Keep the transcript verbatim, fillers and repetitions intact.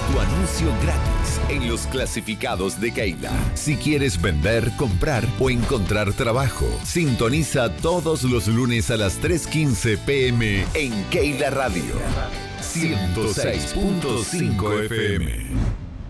tu anuncio gratis en los clasificados de Keila. Si quieres vender, comprar o encontrar trabajo, sintoniza todos los lunes a las tres quince pm en Keila Radio ciento seis punto cinco F M.